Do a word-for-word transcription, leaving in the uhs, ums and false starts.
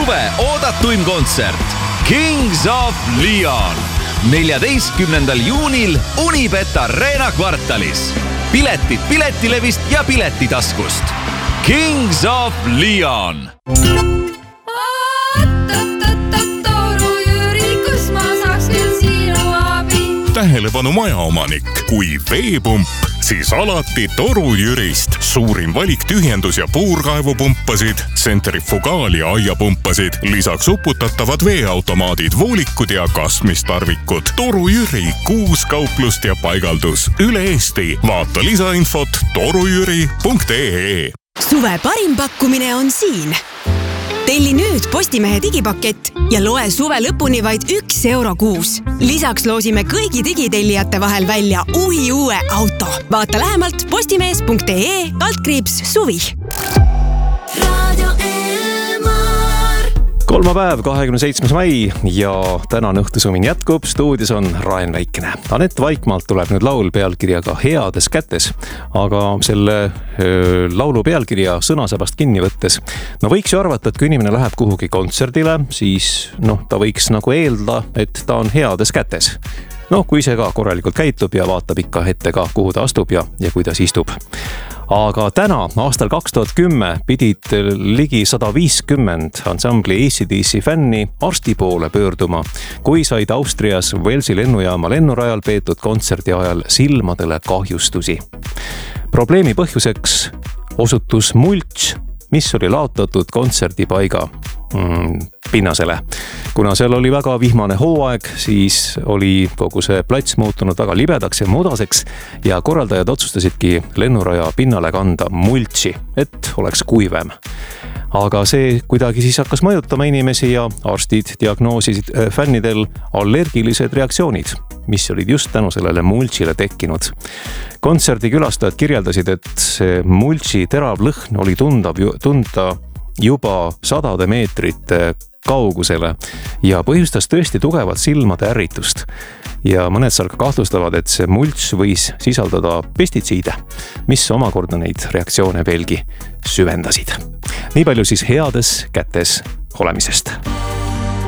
suve oodatuim kontsert Kings of Leon neljateistkümnendal juunil Unibet Arena kvartalis. Piletid Piletilevist ja Piletitaskust. Kings of Leon. Tähelepanu majaomanik, kui veepump, siis alati Toru Jürist. Suurim valik tühjendus- ja puurkaevupumpasid, tsentrifugaal- ja aiapumpasid, lisaks uputatavad veeautomaadid, voolikud ja kasmistarvikud. Toru Jüri, kuus kauplust ja paigaldus üle Eesti. Vaata lisainfot torujüri punkt ee. Suve parim pakkumine on siin. Telli nüüd Postimehe digipakett ja loe suve lõpuni vaid üks euro kuus. Lisaks loosime kõigi digitellijate vahel välja uhi uue auto. Vaata lähemalt postimees punkt ee kaldkriips suvi. Kolmapäev, kahekümne seitsmes mai ja tänane õhtusumin jätkub. Stuudios on Raen Väikene. Anett Vaikmaalt tuleb nüüd laul pealkirjaga Heades kätes, aga selle öö, laulu pealkirja sõnasabast kinni võttes, no võiks ju arvata, et kui inimene läheb kuhugi kontserdile, siis noh, ta võiks nagu eelda, et ta on heades kätes. No kui ise ka korralikult käitub ja vaatab ikka ette ka, kuhu ta astub ja, ja kuidas istub. Aga täna, aastal kaks tuhat kümme, pidid ligi sada viiskümmend ansambli A C D C fänni arsti poole pöörduma, kui said Austrias Velsi lennujaama lennurajal peetud kontserdi ajal silmadele kahjustusi. Probleemi põhjuseks osutus mulč, mis oli laotatud kontserdipaiga mm, pinnasele. Kuna seal oli väga vihmane hooaeg, siis oli kogu see plats muutunud väga libedaks ja mudaseks ja korraldajad otsustasidki lennuraja pinnale kanda multsi, et oleks kuivem. Aga see kuidagi siis hakkas mõjutama inimesi ja arstid diagnoosisid fännidel allergilised reaktsioonid, mis olid just tänu sellele multsile tekkinud. Kontserdi külastajad kirjeldasid, et see multsi terav lõhn oli tundav, tunda juba sadade meetrite kaugusele ja põhjustas tõesti tugevat silmade ärritust. Ja mõned seal ka kahtlustavad, et see mults võis sisaldada pestitsiide, mis omakorda neid reaktsioone veelgi süvendasid. Nii palju siis heades kätes olemisest.